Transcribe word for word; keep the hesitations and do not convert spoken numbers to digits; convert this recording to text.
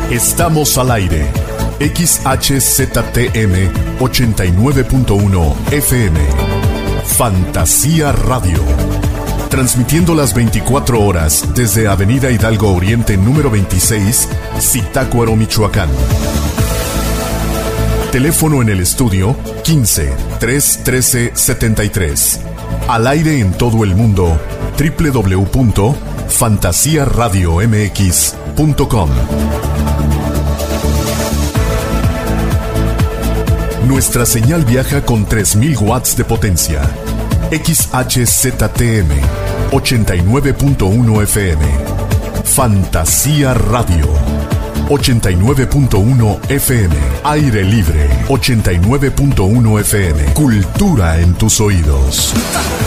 Estamos al aire. X H Z T M ochenta y nueve punto uno F M. Fantasía Radio. Transmitiendo las veinticuatro horas desde Avenida Hidalgo Oriente número veintiséis, Zitácuaro, Michoacán. Teléfono en el estudio quince, trescientos trece, setenta y tres. Al aire en todo el mundo, doble u doble u doble u punto fantasía radio m x punto com. Nuestra señal viaja con tres mil watts de potencia. X H Z T M ochenta y nueve punto uno F M. Fantasía Radio. ochenta y nueve punto uno F M. Aire libre. ochenta y nueve punto uno F M. Cultura en tus oídos.